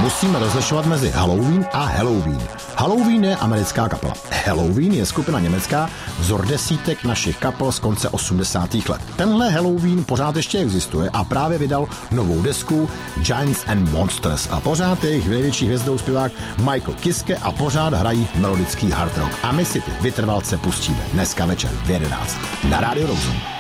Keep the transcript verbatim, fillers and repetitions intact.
musíme rozlišovat mezi Halloween a Helloween. Halloween je americká kapela. Helloween je skupina německá, vzor desítek našich kapel z konce osmdesátých let. Tenhle Halloween pořád ještě existuje a právě vydal novou desku Giants and Monsters a pořád je jejich největší hvězdou zpěvák Michael Kiske a pořád hrají melodický hard rock. A my si ty vytrvalce pustíme dneska večer v jedenáct na Rádiu Roxy.